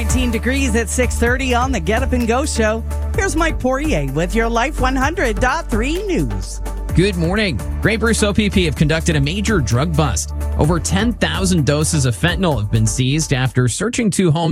19 degrees at 6:30 on the Get Up and Go show. Here's Mike Poirier with your Life 100.3 news. Good morning. Grey Bruce OPP have conducted a major drug bust. Over 10,000 doses of fentanyl have been seized after searching two homes